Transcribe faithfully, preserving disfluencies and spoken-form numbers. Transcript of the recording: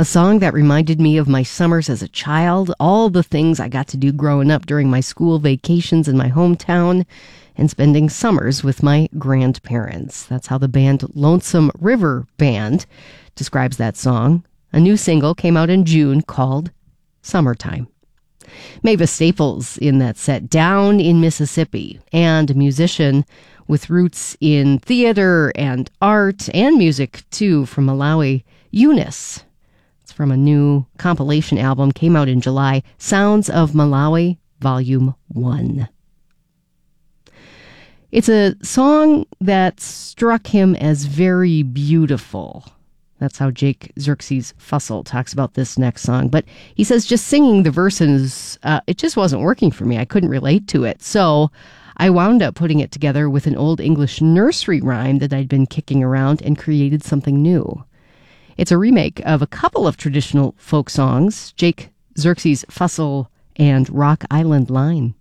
A song that reminded me of my summers as a child, all the things I got to do growing up during my school vacations in my hometown, and spending summers with my grandparents. That's how the band Lonesome River Band describes that song. A new single came out in June called Summertime. Mavis Staples in that set, down in Mississippi, and a musician with roots in theater and art and music, too, from Malawi, Eunice. It's from a new compilation album, came out in July, Sounds of Malawi, Volume one. It's a song that struck him as very beautiful. That's how Jake Xerxes Fussell talks about this next song. But he says just singing the verses, uh, it just wasn't working for me. I couldn't relate to it. So I wound up putting it together with an old English nursery rhyme that I'd been kicking around and created something new. It's a remake of a couple of traditional folk songs, Jake Xerxes Fussell and Rock Island Line.